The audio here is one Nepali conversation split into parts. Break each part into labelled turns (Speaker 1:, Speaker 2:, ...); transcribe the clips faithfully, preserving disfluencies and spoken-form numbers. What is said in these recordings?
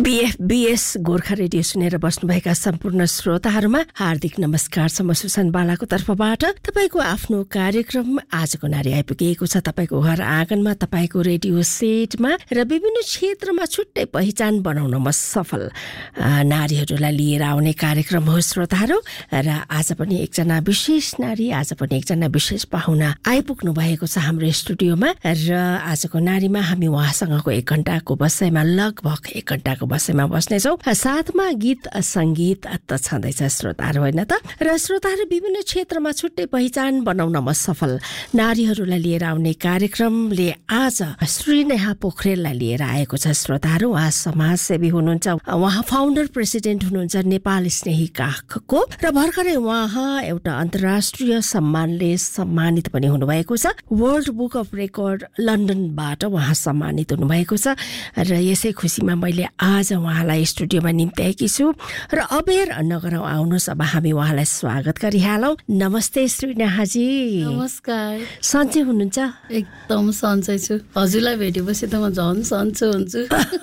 Speaker 1: बीएफबीएस गोर्खा रेडियो सुनेर बस्नुभएका सम्पूर्ण श्रोताहरूमा हार्दिक नमस्कार छ। म सुसन बालाको तर्फबाट तपाईको आफ्नो कार्यक्रम आजको नारी आइपुगेको छ। तपाईको घर आँगनमा, तपाईको रेडियो सेटमा र विभिन्न क्षेत्रमा छुट्टै पहिचान बनाउनमा सफल नारीहरूलाई लिएर आउने कार्यक्रम हो श्रोताहरू। र आज पनि एकजना विशेष नारी, आज पनि एकजना विशेष पाहुना आइपुग्नु भएको छ हाम्रो स्टुडियोमा। र आजको नारीमा हामी उहाँसँगको एक घण्टाको बसाइमा लगभग एक घण्टाको बसाइमा बस्नेछौँ। साथमा गीत सङ्गीत त छँदैछ श्रोताहरू, होइन त? र श्रोताहरू विभिन्न क्षेत्रमा छुट्टै पहिचान बनाउनमा सफल नारीहरूलाई लिएर आउने कार्यक्रमले आज श्रीनेहा पोखरेललाई लिएर आएको छ श्रोताहरू। उहाँ समाजसेवी हुनुहुन्छ, उहाँ फाउन्डर प्रेसिडेन्ट हुनुहुन्छ नेपाल स्नेही काखको, र भर्खरै उहाँ एउटा अन्तर्राष्ट्रिय सम्मानले सम्मानित पनि हुनुभएको छ। वर्ल्ड बुक अफ रेकर्ड लन्डनबाट उहाँ सम्मानित हुनुभएको छ। र यसै खुसीमा मैले आज उहाँलाई स्टुडियोमा निम्त्याएकी छु। र अबेर नगरौँ, आउनुहोस् अब हामी उहाँलाई स्वागत गरिहालौँ। नमस्ते श्रीनेहाजी।
Speaker 2: नमस्कार।
Speaker 1: सन्चै हुनुहुन्छ?
Speaker 2: एकदम सन्चै छु। हजुरलाई भेटेपछि त म झन् सन्चो हुन्छु।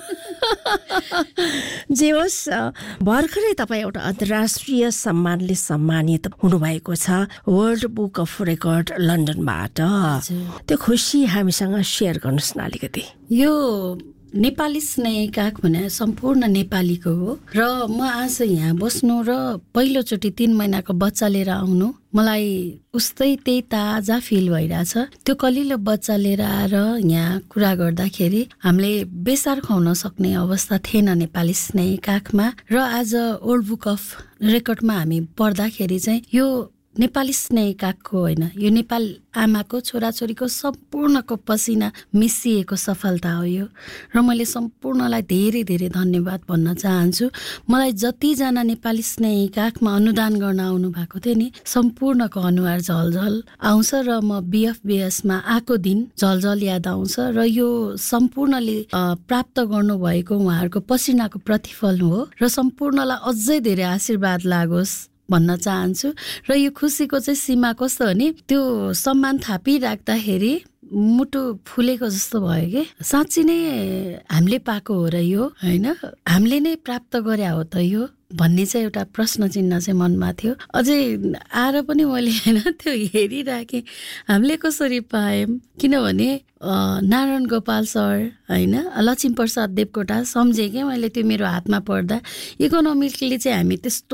Speaker 1: जे होस्, भर्खरै तपाईँ एउटा अन्तर्राष्ट्रिय सम्मानले सम्मानित हुनुभएको छ वर्ल्ड बुक अफ रेकर्ड लन्डनबाट। त्यो खुसी हामीसँग सेयर गर्नुहोस् न अलिकति।
Speaker 2: यो नेपाली स्नेही काख भने सम्पूर्ण नेपालीको हो। र म आज यहाँ बस्नु र पहिलोचोटि तीन महिनाको बच्चा लिएर आउनु मलाई उस्तै त्यही ताजा फिल भइरहेछ। त्यो कलिलो बच्चा लिएर आएर यहाँ कुरा गर्दाखेरि हामीले बेसार खुवाउन सक्ने अवस्था थिएन नेपाली स्नेही काखमा। र आज वर्ल्ड बुक अफ रेकर्डमा हामी पढ्दाखेरि चाहिँ यो नेपाली स्नेही काखको होइन, यो नेपाल आमाको छोराछोरीको सम्पूर्णको पसिना मिसिएको सफलता हो यो। र मैले सम्पूर्णलाई धेरै धेरै धन्यवाद भन्न चाहन्छु। मलाई जतिजना नेपाली स्नेही काखमा अनुदान गर्न आउनु भएको थियो नि, सम्पूर्णको अनुहार झलझल आउँछ। र म बीएफबीएसमा आएको दिन झलझल याद आउँछ। र यो सम्पूर्णले प्राप्त गर्नुभएको उहाँहरूको पसिनाको प्रतिफल हो। र सम्पूर्णलाई अझै धेरै आशीर्वाद लागोस् भन्न चाहन्छु। र यो खुसीको चाहिँ सीमा कस्तो हो नि, त्यो सम्मान थापिराख्दाखेरि मुटु फुलेको जस्तो भयो कि साँच्ची नै हामीले पाएको हो र यो, होइन हामीले नै प्राप्त गरे हो त यो भन्ने चाहिँ एउटा प्रश्न चिन्ह चाहिँ मनमा थियो। अझै आएर पनि मैले होइन त्यो हेरिराखेँ हामीले कसरी पायौँ। किनभने नारायण गोपाल सर, होइन लक्ष्मी प्रसाद देवकोटा सम्झेँ कि मैले त्यो मेरो हातमा पर्दा। इकोनोमिकली चाहिँ हामी त्यस्तो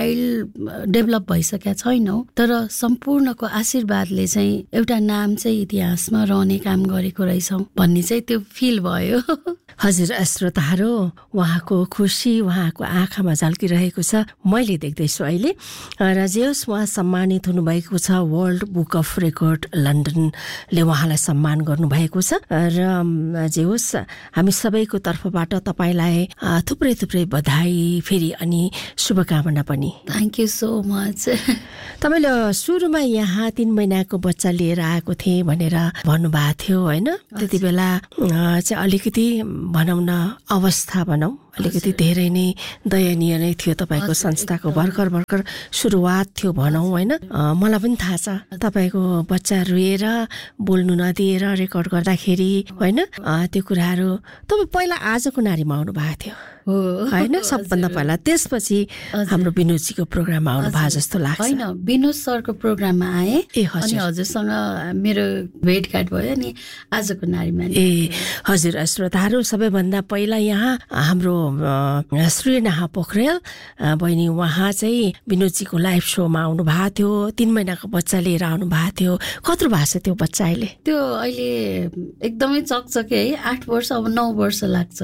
Speaker 2: वाइल्ड डेभलप भइसकेका छैनौँ, तर सम्पूर्णको आशीर्वादले चाहिँ एउटा नाम चाहिँ इतिहासमा रहने काम गरेको रहेछौँ भन्ने चाहिँ त्यो फिल भयो।
Speaker 1: हजुर श्रोताहरू, उहाँको खुसी उहाँको आँखामा झल्किरहेको छ, मैले देख्दैछु अहिले। र जे होस्, उहाँ सम्मानित हुनुभएको छ। वर्ल्ड बुक अफ रेकर्ड लन्डनले उहाँलाई सम्मान गर्नुभएको छ। र जे होस्, हामी सबैको तर्फबाट तपाईँलाई थुप्रै थुप्रै बधाई फेरि अनि शुभकामना पनि।
Speaker 2: Thank you so much.
Speaker 1: तपाईँले सुरुमा यहाँ तीन महिनाको बच्चा लिएर आएको थिएँ भनेर भन्नुभएको थियो, होइन? त्यति बेला चाहिँ अलिकति भनौँ न अवस्था भनौँ अलिकति धेरै नै दयनीय नै थियो तपाईँको संस्थाको। भर्खर भर्खर सुरुवात थियो भनौँ, होइन? मलाई पनि थाहा छ तपाईँको बच्चा रोएर बोल्नु नदिएर रेकर्ड गर्दाखेरि, होइन त्यो कुराहरू। तपाईँ पहिला आजको नारीमा आउनु भएको थियो, होइन? सबभन्दा पहिला त्यसपछि हाम्रो विनोदजीको प्रोग्राममा आउनु भएको जस्तो लाग्छ।
Speaker 2: होइन, विनोद सरको प्रोग्राममा आएँ अनि हजुरसँग मेरो भेटघाट भयो नि आजको नारीमा।
Speaker 1: ए हजुर श्रोताहरू, सबैभन्दा पहिला यहाँ हाम्रो श्रीनेहा पोखरेल बहिनी, उहाँ चाहिँ विनोदजीको लाइभ सोमा आउनु भएको थियो। तीन महिनाको बच्चा लिएर आउनु भएको थियो। कत्रो भएको छ त्यो बच्चा अहिले? त्यो
Speaker 2: अहिले एकदमै चकचके है, आठ वर्ष अब नौ वर्ष लाग्छ।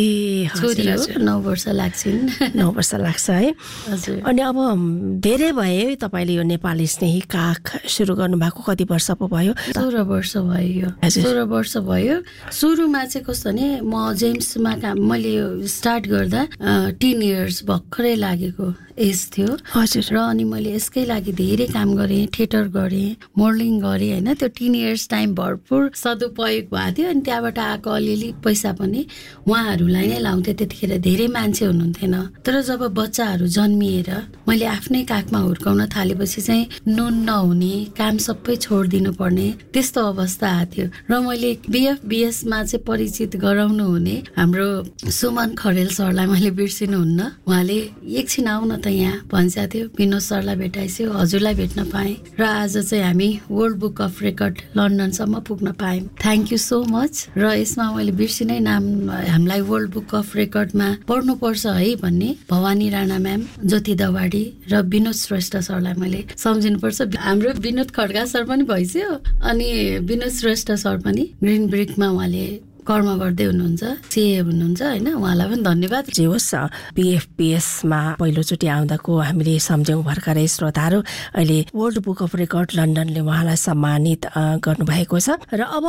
Speaker 1: ए
Speaker 2: छोरी हो, नौ वर्ष लाग्छन्।
Speaker 1: नौ वर्ष लाग्छ है।
Speaker 2: हजुर।
Speaker 1: अनि अब धेरै भयो तपाईँले यो नेपाली स्नेही काख सुरु गर्नुभएको, कति वर्ष पो भयो?
Speaker 2: सोह्र वर्ष भयो। सोह्र वर्ष भयो। सुरुमा चाहिँ कस्तो भने म जेम्समा काम मैले स्टार्ट गर्दा टिन इयर्स भर्खरै लागेको एज थियो
Speaker 1: हजुर
Speaker 2: र अनि मैले यसकै लागि धेरै काम गरेँ, थिएटर गरेँ, मोडलिङ गरेँ होइन। त्यो टिन इयर्स टाइम भरपुर सदुपयोग भएको थियो। अनि त्यहाँबाट आएको अलिअलि पैसा पनि उहाँहरूलाई नै लाउँथेँ। त्यतिखेर धेरै मान्छे हुनुहुन्थेन। तर जब बच्चाहरू जन्मिएर मैले आफ्नै काखमा हुर्काउन थालेपछि चाहिँ नुन नहुने, काम सबै छोडिदिनु पर्ने त्यस्तो अवस्था आएको थियो। र मैले बिएफबिएसमा चाहिँ परिचित गराउनु हुने हाम्रो सुमन खरेल सरलाई मैले बिर्सिनुहुन्न। उहाँले एकछिन आउन त यहाँ भन्छ थियो, विनोद सरलाई भेटाइसक्यो, हजुरलाई भेट्न पाएँ र आज चाहिँ हामी वर्ल्ड बुक अफ रेकर्ड लन्डनसम्म पुग्न पायौँ। Thank you so much. र यसमा मैले बिर्सिनै नाम हामीलाई वर्ल्ड बुक अफ रेकर्डमा पढ्नुपर्छ है भन्ने भवानी राणा म्याम, ज्योति दवाडी र विनोद श्रेष्ठ सरलाई मैले सम्झिनुपर्छ। हाम्रो विनोद खड्का सर पनि भइसक्यो अनि विनोद श्रेष्ठ सर पनि ग्रिन ब्रिकमा उहाँले कर्म गर्दै हुनुहुन्छ, सिए हुनुहुन्छ होइन। उहाँलाई पनि धन्यवाद।
Speaker 1: जे होस् बिएफपिएसमा पहिलोचोटि आउँदाको हामीले सम्झ्यौँ भर्खरै श्रोताहरू। अहिले वर्ल्ड बुक अफ रेकर्ड लन्डनले उहाँलाई सम्मानित गर्नुभएको छ। र अब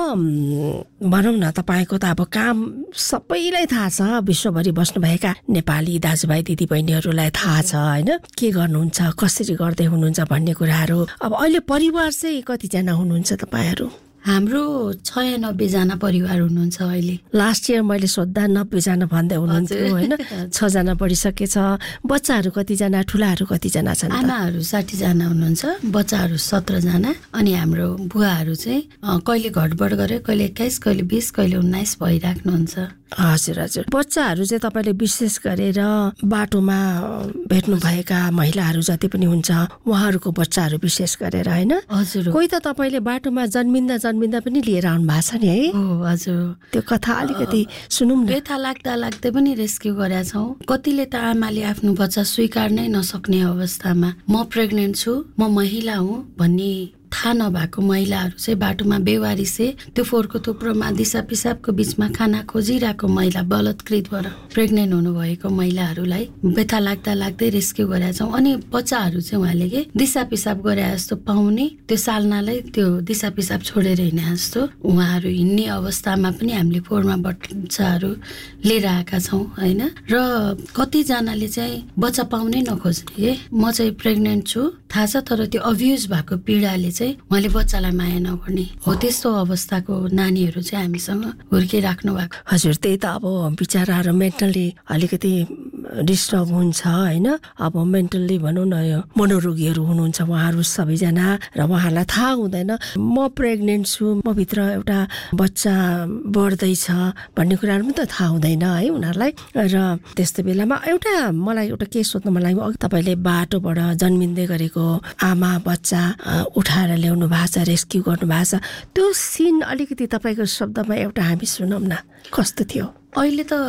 Speaker 1: भनौँ न, तपाईँको त अब काम सबैलाई थाहा छ, विश्वभरि बस्नुभएका नेपाली दाजुभाइ दिदीबहिनीहरूलाई थाहा छ होइन, के गर्नुहुन्छ, कसरी गर्दै हुनुहुन्छ भन्ने कुराहरू। अब अहिले परिवार चाहिँ कतिजना हुनुहुन्छ तपाईँहरू?
Speaker 2: हाम्रो छयानब्बे जना परिवार हुनुहुन्छ अहिले।
Speaker 1: लास्ट इयर मैले सोद्धा नब्बे जना भन्दै हुनुहुन्थ्यो होइन। छजना बढिसकेछ। बच्चाहरू कतिजना, ठुलाहरू कतिजना छन्?
Speaker 2: आमाहरू साठी जना हुनुहुन्छ, बच्चाहरू सत्र जना। अनि हाम्रो बुवाहरू चाहिँ कहिले घटबड गरे, कहिले एक्काइस, कहिले बिस, कहिले उन्नाइस भइराख्नुहुन्छ।
Speaker 1: हजुर हजुर। बच्चाहरू चाहिँ तपाईँले विशेष गरेर बाटोमा भेट्नुभएका महिलाहरू जति पनि हुन्छ उहाँहरूको बच्चाहरू विशेष गरेर होइन?
Speaker 2: हजुर।
Speaker 1: कोही त तपाईँले बाटोमा जन्मिँदा जन्मिँदा पनि लिएर आउनु भएको छ नि है?
Speaker 2: हो हजुर।
Speaker 1: त्यो कथा अलिकति सुनौँ न।
Speaker 2: व्यथा लाग्दा लाग्दै पनि रेस्क्यु गरेका छौँ। कतिले त आमाले आफ्नो बच्चा स्वीकार नै नसक्ने अवस्थामा म प्रेग्नेन्ट छु, म महिला हुँ भन्ने थाहा नभएको महिलाहरू चाहिँ बाटोमा बेवारिसे त्यो फोहोरको थुप्रोमा दिसा पिसाबको बिचमा खाना खोजिरहेको महिला, बलात्कृत भएर प्रेग्नेन्ट हुनुभएको महिलाहरूलाई व्यथा लाग्दा लाग्दै रेस्क्यु गरेका छौँ। अनि बच्चाहरू चाहिँ उहाँले के दिसा पिसाब गरे जस्तो पाउने, त्यो साल्नालाई त्यो दिसा पिसाब छोडेर हिँडे जस्तो उहाँहरू हिँड्ने अवस्थामा पनि हामीले फोहोरमा बच्चाहरू लिएर आएका छौँ होइन। र कतिजनाले चाहिँ बच्चा पाउनै नखोज्ने के म चाहिँ प्रेग्नेन्ट छु थाहा छ, तर त्यो अब्युज भएको पीडाले चाहिँ उहाँले बच्चालाई माया नगर्ने हो, त्यस्तो अवस्थाको नानीहरू चाहिँ हामीसँग हुर्किराख्नु भएको।
Speaker 1: हजुर, त्यही त अब बिचराहरू मेन्टल्ली अलिकति डिस्टर्ब हुन्छ होइन। अब मेन्टल्ली भनौँ न, यो मनोरोगीहरू हुनुहुन्छ उहाँहरू सबैजना, र उहाँहरूलाई थाहा हुँदैन म प्रेग्नेन्ट छु, म भित्र एउटा बच्चा बढ्दैछ भन्ने कुराहरू पनि त थाहा हुँदैन है उनीहरूलाई। र त्यस्तो बेलामा एउटा मलाई एउटा के सोध्नु मन लाग्यो, अघि तपाईँले बाटोबाट जन्मिँदै गरेको आमा बच्चा उठाएर ल्याउनु भएको छ, रेस्क्यु गर्नु भएको छ, त्यो सिन अलिकति तपाईँको शब्दमा एउटा हामी सुनौँ न, कस्तो थियो?
Speaker 2: अहिले त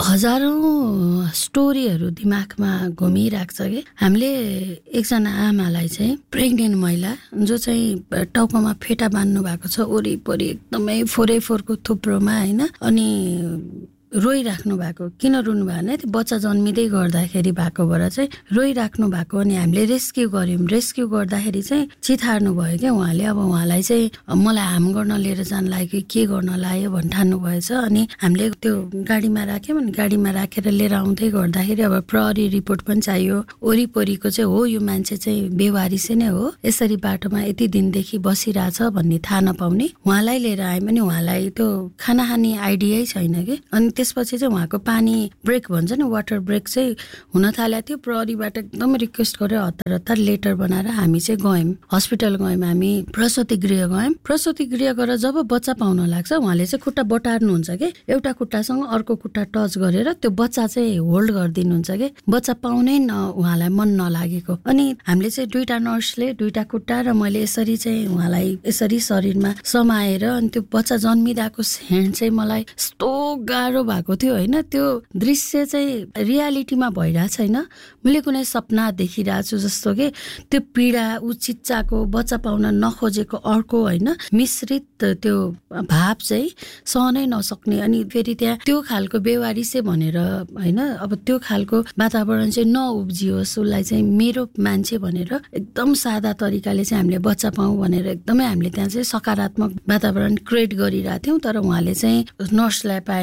Speaker 2: हजारौँ स्टोरीहरू दिमागमा घुमिरहेको छ कि हामीले एकजना आमालाई चाहिँ प्रेग्नेन्ट महिला जो चाहिँ टाउकोमा फेटा बान्नु भएको छ, वरिपरि एकदमै फोरै फोरको थुप्रोमा होइन, अनि रोइराख्नु भएको। किन रुनु भएन? त्यो बच्चा जन्मिँदै गर्दाखेरि भएकोबाट चाहिँ रोइराख्नु भएको। अनि हामीले रेस्क्यु गऱ्यौँ। रेस्क्यु गर्दाखेरि चाहिँ चितार्नु भयो क्या उहाँले। अब उहाँलाई चाहिँ मलाई हार्म गर्न लिएर जान लाग्यो, के गर्न लाग्यो भन् ठान्नु भएछ। अनि हामीले त्यो गाडीमा राख्यौँ। अनि गाडीमा राखेर लिएर आउँदै गर्दाखेरि अब प्रहरी रिपोर्ट पनि चाहियो, वरिपरिको चाहिँ हो यो मान्छे चाहिँ बेवारिसे नै हो, यसरी बाटोमा यति दिनदेखि बसिरहेछ भन्ने थाहा नपाउने। उहाँलाई लिएर आयौँ भने उहाँलाई त्यो खाना खाने आइडियै छैन कि। अनि त्यसपछि चाहिँ उहाँको पानी ब्रेक भन्छ नि, वाटर ब्रेक चाहिँ हुन थालेको थियो। प्रहरीबाट एकदम रिक्वेस्ट गरेर हतार हतार लेटर बनाएर हामी चाहिँ गयौँ, हस्पिटल गयौँ, हामी प्रसुति गृह गयौँ। प्रसुति गृह गएर जब बच्चा पाउन लाग्छ उहाँले चाहिँ खुट्टा बटार्नुहुन्छ कि, एउटा खुट्टासँग अर्को खुट्टा टच गरेर त्यो बच्चा चाहिँ होल्ड गरिदिनुहुन्छ कि, बच्चा पाउनै न उहाँलाई मन नलागेको। अनि हामीले चाहिँ दुईवटा नर्सले दुईवटा खुट्टा र मैले यसरी चाहिँ उहाँलाई यसरी शरीरमा समाएर अनि त्यो बच्चा जन्मिँदाको हेन्ड चाहिँ मलाई यस्तो गाह्रो भएको थियो होइन। त्यो दृश्य चाहिँ रियालिटीमा भइरहेको छैन, मैले कुनै सपना देखिरहेको छु जस्तो कि। त्यो पीडा, ऊ चिच्चाको बच्चा पाउन नखोजेको अर्को होइन, मिश्रित त्यो भाव चाहिँ सहनै नसक्ने। अनि फेरि त्यहाँ त्यो खालको बेवारिसे भनेर होइन, अब त्यो खालको वातावरण चाहिँ नउब्जियोस्, उसलाई चाहिँ मेरो मान्छे भनेर एकदम सादा तरिकाले चाहिँ हामीले बच्चा पाऊँ भनेर एकदमै हामीले त्यहाँ चाहिँ सकारात्मक वातावरण क्रिएट गरिरहेको थियौँ। तर उहाँले चाहिँ नर्सलाई पाए, नर्सलाई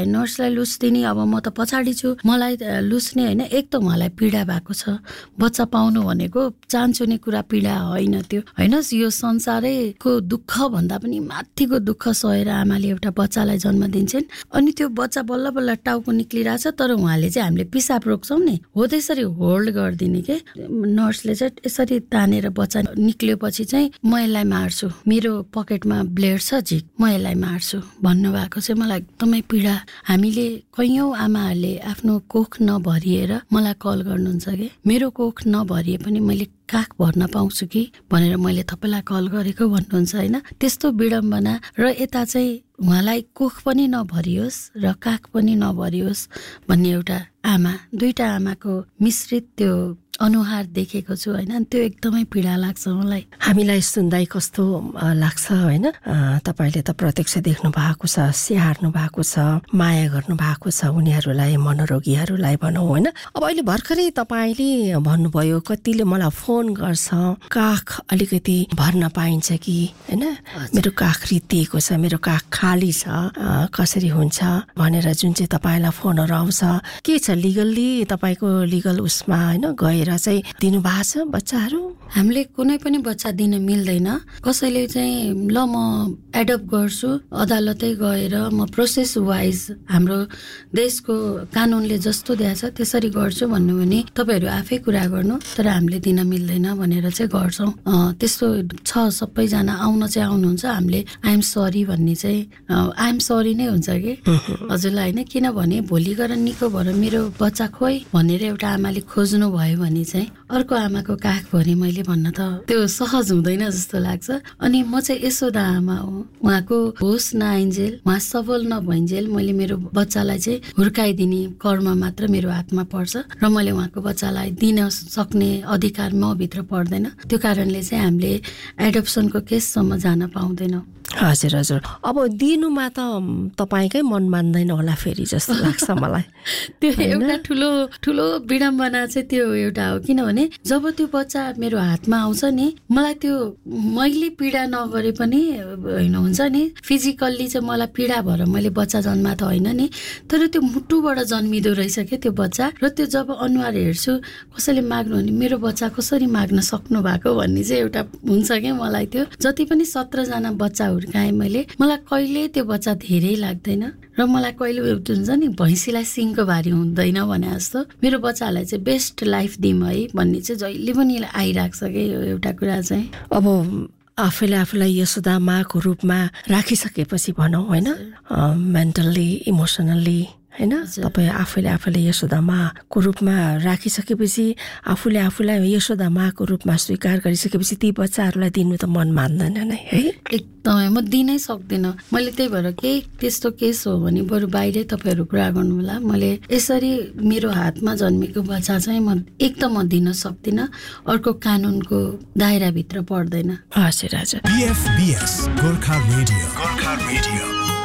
Speaker 2: बच्चालाई लुस्दिने, अब म त पछाडि छु, मलाई लुस्ने होइन। एक त उहाँलाई पीडा भएको छ, बच्चा पाउनु भनेको चान्चुने कुरा पीडा होइन त्यो होइन। यो संसारैको दुःख भन्दा पनि माथिको दुःख सहेर आमाले एउटा बच्चालाई जन्म दिन्छन्। अनि त्यो बच्चा बल्ल बल्ल टाउको निक्लिरहेछ, तर उहाँले चाहिँ हामीले पिसाब रोक्छौँ नि, हो त्यसरी होल्ड गरिदिने के। नर्सले चाहिँ यसरी तानेर बच्चा निक्लिएपछि चाहिँ म यसलाई मार्छु, मेरो पकेटमा ब्लेड छ झिक, म यसलाई मार्छु भन्नुभएको चाहिँ मलाई एकदमै पीडा। हामीले कैयौँ आमाहरूले आफ्नो कोख नभरिएर मलाई कल गर्नुहुन्छ कि मेरो कोख नभरिए पनि मैले काख भर्न पाउँछु कि भनेर मैले तपाईँलाई कल गरेको भन्नुहुन्छ होइन। त्यस्तो विडम्बना र यता चाहिँ उहाँलाई कोख पनि नभरियोस् र काख पनि नभरियोस् भन्ने एउटा आमा, दुईटा आमाको मिश्रित त्यो अनुहार देखेको छु होइन। त्यो एकदमै पीडा लाग्छ मलाई।
Speaker 1: हामीलाई सुन्दै कस्तो लाग्छ होइन। तपाईँले त प्रत्यक्ष देख्नु भएको छ, स्याहार्नु भएको छ, माया गर्नु भएको छ उनीहरूलाई, मनोरोगीहरूलाई भनौँ होइन। अब अहिले भर्खरै तपाईँले भन्नुभयो कतिले मलाई फोन गर्छ, काख अलिकति भर्न पाइन्छ कि होइन, मेरो काख रित्तिएको छ, मेरो काख खाली छ, कसरी हुन्छ भनेर जुन चाहिँ तपाईँलाई फोनहरू आउँछ, के छ लिगल्ली तपाईँको लिगल उसमा होइन गएर चाहिँ दिनुभएको छ बच्चाहरू?
Speaker 2: हामीले कुनै पनि बच्चा दिन मिल्दैन। कसैले चाहिँ ल म एडप्ट गर्छु, अदालतै गएर म प्रोसेस वाइज हाम्रो देशको कानुनले जस्तो दिएछ त्यसरी गर्छु भन्नु भने तपाईँहरू आफै कुरा गर्नु, तर हामीले दिन मिल्दैन भनेर चाहिँ गर्छौँ। त्यस्तो छ, सबैजना आउन चाहिँ आउनुहुन्छ, हामीले आइएम सरी भन्ने चाहिँ आइएम सरी नै हुन्छ कि हजुरलाई होइन। किनभने भोलि गएर निको भएर मेरो बच्चा खोइ भनेर एउटा आमाले खोज्नु भयो भने चाहिँ अर्को आमाको काखभरि मैले भन्न त त्यो सहज हुँदैन जस्तो लाग्छ। अनि म चाहिँ यशोदा आमा हो, उहाँको होस नआइन्जेल, उहाँ सबल नभइन्जेल मैले मेरो बच्चालाई चाहिँ हुर्काइदिने कर्म मात्र मेरो हातमा पर्छ र मैले उहाँको बच्चालाई दिन सक्ने अधिकार म भित्र पर्दैन। त्यो कारणले चाहिँ हामीले एडप्सनको केससम्म जान पाउँदैनौँ।
Speaker 1: हजुर हजुर। अब दिनुमा त तपाईँकै मन मान्दैन होला फेरि जस्तो लाग्छ मलाई।
Speaker 2: त्यो एउटा ठुलो ठुलो विडम्बना चाहिँ त्यो एउटा हो। किनभने जब त्यो बच्चा मेरो हातमा आउँछ नि, मलाई त्यो मैले पीडा नगरे पनि होइन, हुन्छ नि फिजिकल्ली चाहिँ मलाई पीडा भएर मैले बच्चा जन्मा त होइन नि, तर त्यो मुटुबाट जन्मिँदो रहेछ क्या त्यो बच्चा। र त्यो जब अनुहार हेर्छु कसैले माग्नु भने मेरो बच्चा कसरी माग्न सक्नु भएको भन्ने चाहिँ एउटा हुन्छ क्या मलाई। त्यो जति पनि सत्रजना बच्चा हुर्काएँ मैले, मलाई कहिले त्यो बच्चा धेरै लाग्दैन र मलाई कहिले हुन्छ नि भैँसीलाई सिङको भारी हुँदैन भने जस्तो मेरो बच्चाहरूलाई चाहिँ बेस्ट लाइफ दिउँ है भन्ने चाहिँ जहिले पनि आइरहेको छ कि यो एउटा कुरा चाहिँ।
Speaker 1: अब आफैले आफूलाई यशोदा माको रूपमा राखिसकेपछि भनौँ होइन, मेन्टल्ली इमोसनल्ली होइन, तपाईँ आफैले आफैले यशोदा माको रूपमा राखिसकेपछि, आफूले आफूलाई यशोदा माको रूपमा स्वीकार गरिसकेपछि ती बच्चाहरूलाई दिनु त मन मान्दैन नै है।
Speaker 2: एकदमै म दिनै सक्दिनँ। मैले त्यही भएर केही त्यस्तो केस हो भने बरु बाहिरै तपाईँहरू कुरा गर्नु होला। मैले यसरी मेरो हातमा जन्मेको बच्चा चाहिँ म एक त म दिन सक्दिनँ, अर्को कानुनको दायराभित्र पर्दैन।
Speaker 1: हजुर हजुर।
Speaker 3: बीएफबीएस गोर्खा रेडियो, गोर्खा रेडियो।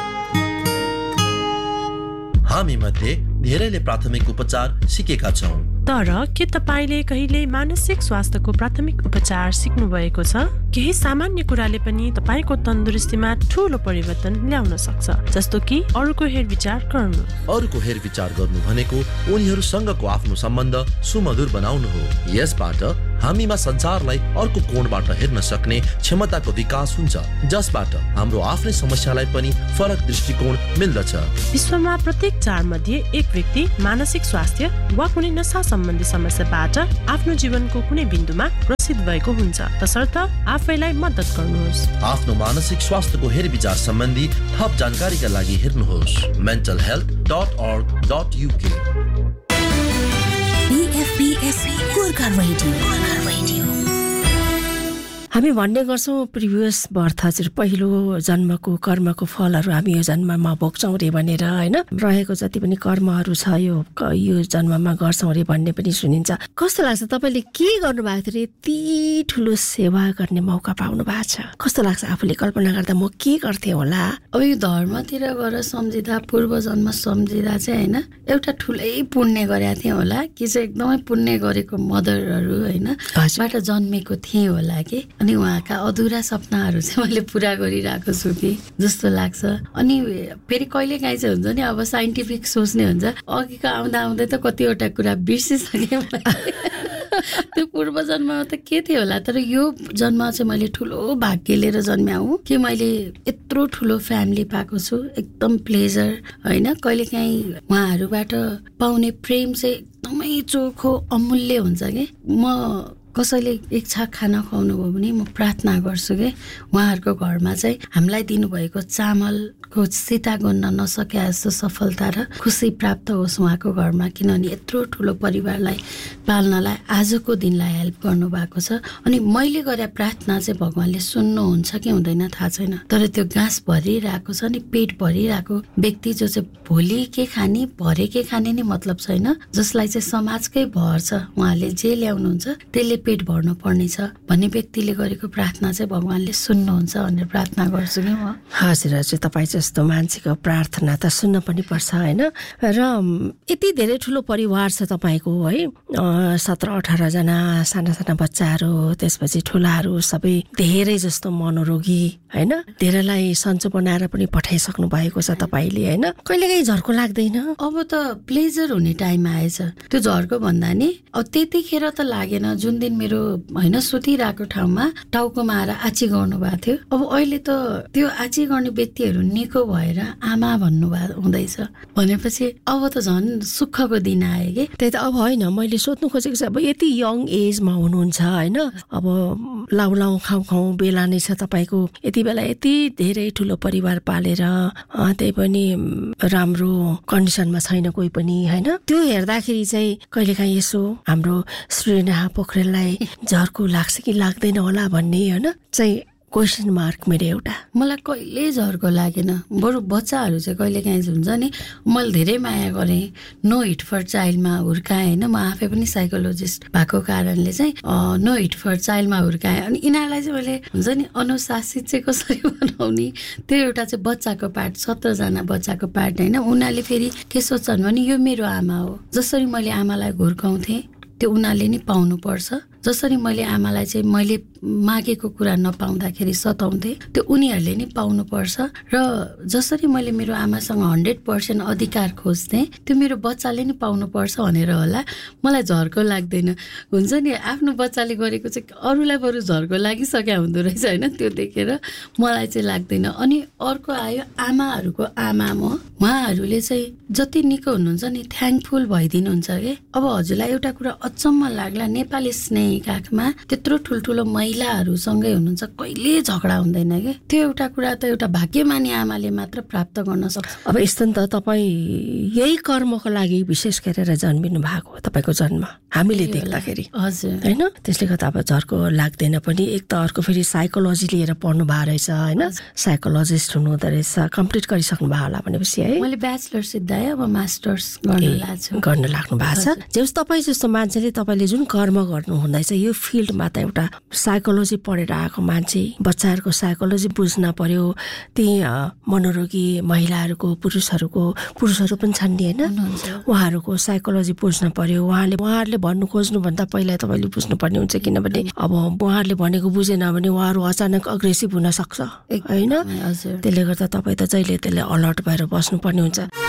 Speaker 4: हामी मध्ये धेरैले प्राथमिक उपचार सिकेका छौं,
Speaker 5: तर के तपाईले कहिले मानसिक स्वास्थ्यको प्राथमिक उपचार सिक्नु भएको छ? केही सामान्य कुराले पनि तपाईको तन्दुरुस्तीमा ठूलो परिवर्तन ल्याउन सक्छ, जस्तो कि अरूको हेरविचार गर्नु।
Speaker 4: अरूको हेरविचार गर्नु भनेको उनीहरूसँगको आफ्नो सम्बन्ध सुमधुर बनाउनु हो। यसबाट हामीमा संसारलाई अर्को कोणबाट हेर्न सक्ने क्षमताको विकास हुन्छ, जसबाट हाम्रो आफ्नै समस्यालाई पनि फरक दृष्टिकोण मिल्दछ।
Speaker 5: विश्वमा प्रत्येक चार मध्ये एक व्यक्ति मानसिक स्वास्थ्य वा कुनै नशा सम्बन्धी समस्याबाट आफ्नो जीवनको कुनै बिन्दुमा ग्रसित भएको हुन्छ। तसर्थ आफैलाई मद्दत गर्नुहोस्।
Speaker 4: आफ्नो मानसिक स्वास्थ्यको हेरविचार सम्बन्धी थप जानकारीका लागि हेर्नुहोस् मेन्टल हेल्थ डट अर्ग डट युके।
Speaker 3: बीएफबीएस गोर्खा रेडियो।
Speaker 1: हामी भन्ने गर्छौँ प्रिभियस बर्थ हजुर पहिलो जन्मको कर्मको फलहरू हामी यो जन्ममा भोग्छौँ रे भनेर होइन, रहेको जति पनि कर्महरू छ यो यो जन्ममा गर्छौँ रे भन्ने पनि सुनिन्छ। कस्तो लाग्छ तपाईँले के गर्नुभएको थियो, यति ठुलो सेवा गर्ने मौका पाउनु भएको छ, कस्तो लाग्छ आफूले कल्पना गर्दा म के गर्थेँ होला?
Speaker 2: अब यो धर्मतिर गएर सम्झिँदा, पूर्व जन्म सम्झिँदा चाहिँ होइन एउटा ठुलै पुण्य गरेको थिएँ होला कि चाहिँ एकदमै पुण्य गरेको मदरहरू होइन बाट जन्मेको थिएँ होला कि। अनि उहाँका अधुरा सपनाहरू चाहिँ मैले पुरा गरिरहेको छु कि जस्तो लाग्छ। अनि फेरि कहिले काहीँ चाहिँ हुन्छ नि अब साइन्टिफिक सोच्ने हुन्छ, अघिको आउँदा आउँदै त कतिवटा कुरा बिर्सिसकेँ त्यो पूर्व जन्ममा त के थियो होला, तर यो जन्म चाहिँ मैले ठुलो भाग्य लिएर जन्म्या हुँ कि मैले यत्रो ठुलो फ्यामिली पाएको छु, एकदम प्लेजर होइन। कहिलेकाहीँ उहाँहरूबाट पाउने प्रेम चाहिँ एकदमै चोखो अमूल्य हुन्छ कि म कसैले एक छाक खाना खुवाउनु भयो भने म प्रार्थना गर्छु कि उहाँहरूको घरमा चाहिँ हामीलाई दिनुभएको चामलको सिता गुन्न नसके जस्तो सफलता र खुसी प्राप्त होस् उहाँको घरमा, किनभने यत्रो ठुलो परिवारलाई पाल्नलाई आजको दिनलाई हेल्प गर्नु भएको छ। अनि मैले गरे प्रार्थना चाहिँ भगवान्ले सुन्नुहुन्छ कि हुँदैन थाहा छैन, तर त्यो गाँस भरिरहेको छ नि, पेट भरिरहेको व्यक्ति जो चाहिँ भोलि के खाने भरे के खाने नि मतलब छैन, जसलाई चाहिँ समाजकै भर छ, उहाँले जे ल्याउनुहुन्छ त्यसले पेट भर्नु पर्ने छ भन्ने व्यक्तिले गरेको प्रार्थना चाहिँ भगवान्ले सुन्नुहुन्छ भनेर प्रार्थना गर्छु कि म।
Speaker 1: हजुर हजुर, तपाईँ जस्तो मान्छेको प्रार्थना त सुन्न पनि पर्छ होइन। र यति धेरै ठुलो परिवार छ तपाईँको है, सत्र अठारजना साना साना बच्चाहरू, त्यसपछि ठुलाहरू सबै धेरै जस्तो मनोरोगी होइन, धेरैलाई सन्चो बनाएर पनि पठाइसक्नु भएको छ तपाईँले होइन। कहिलेकाहीँ झर्को लाग्दैन?
Speaker 2: अब त प्लेजर हुने टाइम आएछ, त्यो झर्को भन्दा नि अब त्यतिखेर त लागेन। जुन दिन मेरो होइन सुतिरहेको ठाउँमा टाउकोमा आएर आची गर्नु भएको थियो, अब अहिले त त्यो आची गर्ने व्यक्तिहरू निको भएर आमा भन्नु भएको हुँदैछ भनेपछि अब त झन् सुखको दिन आयो कि।
Speaker 1: त्यही त अब होइन, मैले सोध्नु खोजेको चाहिँ अब यति यङ एजमा हुनुहुन्छ होइन, अब लाउ लाउ खाउँ खाउँ बेला नै छ तपाईँको, यति बेला यति धेरै ठुलो परिवार पालेर त्यही पनि राम्रो कन्डिसनमा छैन कोही पनि होइन। त्यो हेर्दाखेरि चाहिँ कहिलेकाहीँ यसो हाम्रो श्रीनेहा पोखरेललाई झर्को लाग्छ कि लाग्दैन होला भन्ने होइन चाहिँ क्वेसन मार्क मेरो एउटा।
Speaker 2: मलाई कहिले झर्को लागेन, बरु बच्चाहरू चाहिँ कहिले काहीँ हुन्छ नि, मैले धेरै माया गरेँ, नो हिट फर चाइल्डमा हुर्काएँ होइन। म आफै पनि साइकोलोजिस्ट भएको कारणले चाहिँ नो हिट फर चाइल्डमा हुर्काएँ। अनि यिनीहरूलाई चाहिँ मैले हुन्छ नि अनुशासित चाहिँ कसरी बनाउने, त्यो एउटा चाहिँ बच्चाको पार्ट, सत्रजना बच्चाको पार्ट होइन। उनीहरूले फेरि के सोच्छन् भने यो मेरो आमा हो, जसरी मैले आमालाई हुर्काउँथेँ त्यो उनीहरूले नि पाउनुपर्छ, जसरी मैले आमालाई चाहिँ मैले मागेको कुरा नपाउँदाखेरि सताउँथे त्यो उनीहरूले नि पाउनुपर्छ, र जसरी मैले मेरो आमासँग हन्ड्रेड पर्सेन्ट अधिकार खोज्थेँ त्यो मेरो बच्चाले नि पाउनुपर्छ भनेर होला मलाई झर्को लाग्दैन। हुन्छ नि आफ्नो बच्चाले गरेको चाहिँ अरूलाई बरु झर्को लागिसक्यो हुँदो रहेछ होइन, त्यो देखेर मलाई चाहिँ लाग्दैन। अनि अर्को आयो आमाहरूको आमा म, उहाँहरूले चाहिँ जति निको हुनुहुन्छ नि थ्याङ्कफुल भइदिनुहुन्छ कि। अब हजुरलाई एउटा कुरा अचम्म लाग्ला, नेपाली स्नेही काखमा त्यत्रो ठुल्ठुलो महिलाहरूसँगै हुनुहुन्छ, कहिले झगडा हुँदैन कि। त्यो एउटा कुरा त एउटा भाग्यमानी आमाले मात्र प्राप्त गर्न सक्छ।
Speaker 1: अब यस्तो नि त तपाईँ यही कर्मको लागि विशेष गरेर जन्मिनु भएको हो, तपाईँको जन्म हामीले देख्दाखेरि
Speaker 2: हजुर
Speaker 1: होइन, त्यसले गर्दा अब झर्को लाग्दैन पनि। एक त अर्को फेरि साइकोलोजी लिएर पढ्नु भएको रहेछ होइन, साइकोलोजिस्ट हुनु हुँदो रहेछ, कम्प्लिट गरिसक्नु भयो होला भनेपछि है।
Speaker 2: मैले ब्याचलर सिद्धाएँ, अब मास्टर्स गर्न लाग्छु
Speaker 1: गर्न लाग्नु भएको छ। जस तपाईँ जस्तो मान्छेले तपाईँले जुन कर्म गर्नु हुँदैछ यो फिल्डमा त एउटा साइकोलोजी पढेर आएको मान्छे, बच्चाहरूको साइकोलोजी बुझ्न पर्यो, ती मनोरोगी महिलाहरूको पुरुषहरूको पुरुषहरू पनि छन् नि होइन, उहाँहरूको साइकोलोजी बुझ्न पर्यो। उहाँले उहाँहरूले भन्नु खोज्नुभन्दा पहिला तपाईँले बुझ्नुपर्ने हुन्छ, किनभने अब उहाँहरूले भनेको बुझेन भने उहाँहरू अचानक अग्रेसिभ हुन सक्छ होइन। त्यसले गर्दा तपाईँ त जहिले त्यसले अलर्ट भएर बस्नुपर्ने हुन्छ।